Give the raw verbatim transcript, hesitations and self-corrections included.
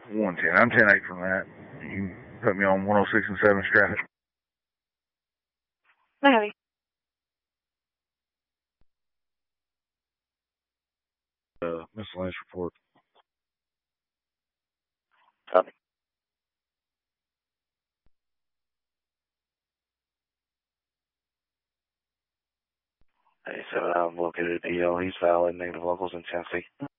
one ten. I'm ten eight from that. You can put me on one oh six and seven traffic. Heavy. Uh, miscellaneous report. Copy. Hey, so I've located a D L. He's valid, negative locals in Tennessee.